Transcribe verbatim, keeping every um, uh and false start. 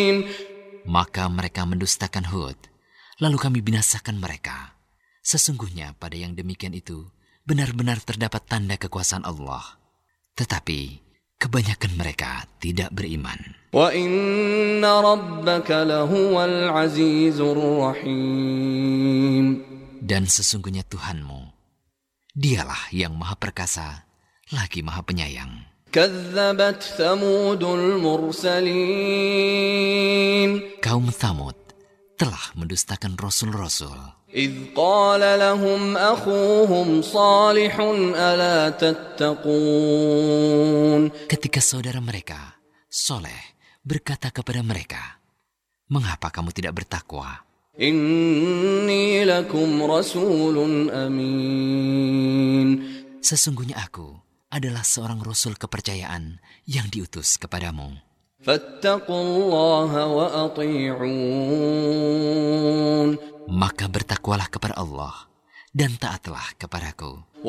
Maka mereka mendustakan Hud, lalu kami binasakan mereka. Sesungguhnya pada yang demikian itu benar-benar terdapat tanda kekuasaan Allah. Tetapi kebanyakan mereka tidak beriman. Wa inna rabbaka lahuwal azizur rahim. Dan sesungguhnya Tuhanmu, Dialah yang maha perkasa, lagi maha penyayang. Kadzabat Thamudul mursalin. Kaum Thamud telah mendustakan rasul-rasul. إذ قال لهم أخوهم صالح ألا تتقون. Ketika saudara mereka, Soleh, berkata kepada mereka, mengapa kamu tidak bertakwa? Inni lakum rasulun amin. Sesungguhnya aku adalah seorang rasul kepercayaan yang diutus kepadamu. Fattaqullaha wa ati'un. Maka bertakwalah kepada Allah dan taatlah kepadaku.